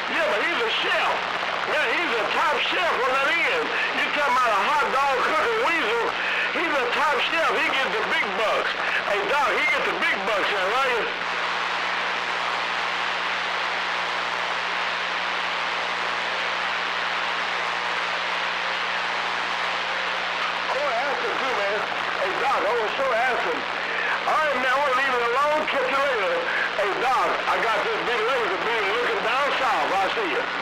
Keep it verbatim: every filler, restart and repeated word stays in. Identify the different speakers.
Speaker 1: Yeah, but he's a chef. Yeah, he's a top chef on that end. You talking about a hot dog cooking weasel? He's a top chef. He gets the big bucks. Hey, Doc, he gets the big bucks here, right? I want to ask him too, man. Hey, Doc, I want to show ask him. All right, man, I want to leave it alone. Catch you later. Hey, Doc, I got this big lady to be looking down south. I'll see you.